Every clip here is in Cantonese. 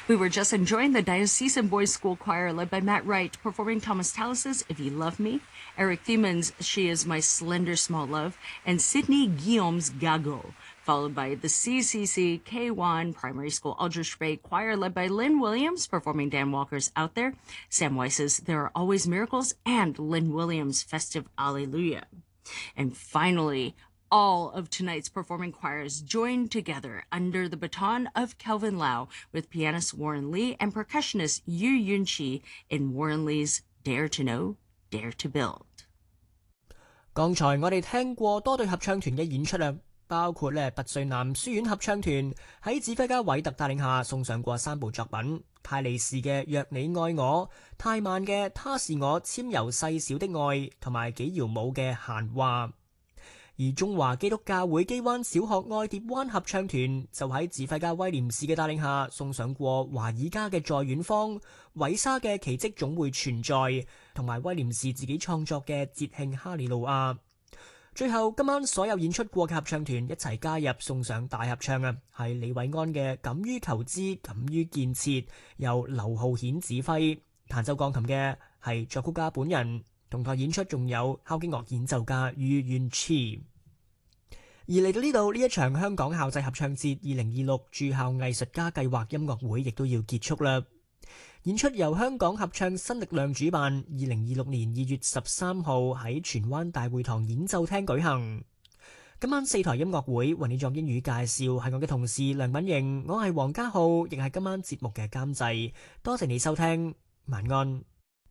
We were just enjoying the Diocesan Boys School Choir led by Matt Wright performing Thomas Tallis's If You Love Me, Eric Thieman's She Is My Slender Small Love, and Sydney Guillaume's Gago, followed by the CCC K1 Primary School Aldrich Bay Choir led by Lynn Williams performing Dan Walker's Out There, Sam Weiss's There Are Always Miracles, and Lynn Williams' Festive Alleluia. And finally, all of tonight's performing choirs joined together under the baton of Kelvin Lau with pianist Warren Lee and percussionist Yu Yun Chi in Warren Lee's Dare to Know, Dare to Build. 剛才我哋聽過多隊合唱團嘅演出啦，包括拔萃男書院合唱團喺指揮家韋特帶領下送上過3部作品，泰利士嘅若你愛我，泰曼嘅他是我纖柔細小的愛，同埋紀堯武嘅閒話。而中華基督教會基灣小學愛蝶灣合唱團就喺指揮家威廉士嘅帶領下送上過華爾加嘅在遠方、韋莎嘅奇蹟總會存在，同埋威廉士自己創作嘅節慶哈利路亞。最後今晚所有演出過嘅合唱團一齊加入送上大合唱啊，係李偉安嘅敢於求知敢於建設，由劉浩顯指揮，彈奏鋼琴嘅係作曲家本人，同台演出仲有敲擊樂演奏家于願痴。而嚟到呢度，呢一場香港校際合唱節2026駐校藝術家計劃音樂會亦都要結束啦。演出由香港合唱新力量主辦，2026年2月13號喺荃灣大會堂演奏廳舉行。今晚4台音樂會為你作英語介紹，係我嘅同事梁敏瑩，我係黃家浩，亦係今晚節目嘅監製。多謝你收聽，晚安。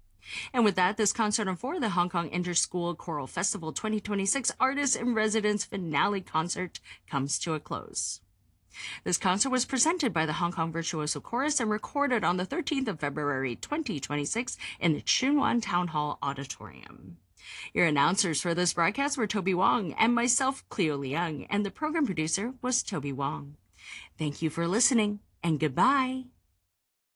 And with that, this concert for the Hong Kong Interschool Choral Festival 2026 Artists in Residence Finale Concert comes to a close. This concert was presented by the Hong Kong Virtuoso Chorus and recorded on the 13th of February 2026 in the Tsuen Wan Town Hall Auditorium. Your announcers for this broadcast were Toby Wong and myself, Cleo Liang, and the program producer was Toby Wong. Thank you for listening, and goodbye.